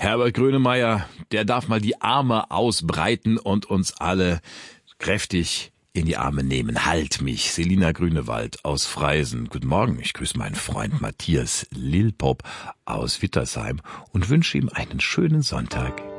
Herbert Grönemeyer, der darf mal die Arme ausbreiten und uns alle kräftig in die Arme nehmen. Halt mich, Selina Grünewald aus Freisen. Guten Morgen, ich grüße meinen Freund Matthias Lilpop aus Wittersheim und wünsche ihm einen schönen Sonntag.